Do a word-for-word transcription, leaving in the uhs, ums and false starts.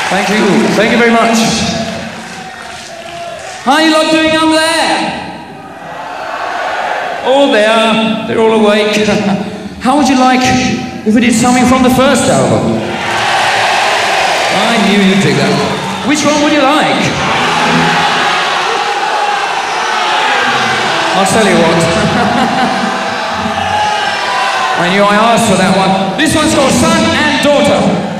Thank you. Thank you very much. How are you lot doing up there? All there. They're all awake. How would you like if we did something from the first album? I knew you'd dig that. Which one would you like? I'll tell you what. I knew I asked for that one. This one's called Son and Daughter.